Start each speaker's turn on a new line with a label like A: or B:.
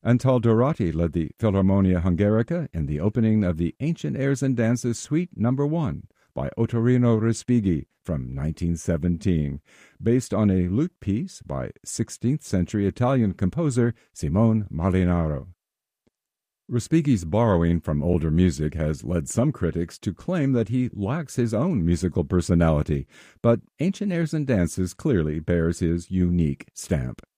A: Antal Dorati led the Philharmonia Hungarica in the opening of the Ancient Airs and Dances Suite No. 1 by Ottorino Respighi from 1917, based on a lute piece by 16th century Italian composer Simone Molinaro. Respighi's borrowing from older music has led some critics to claim that he lacks his own musical personality, but Ancient Airs and Dances clearly bears his unique stamp.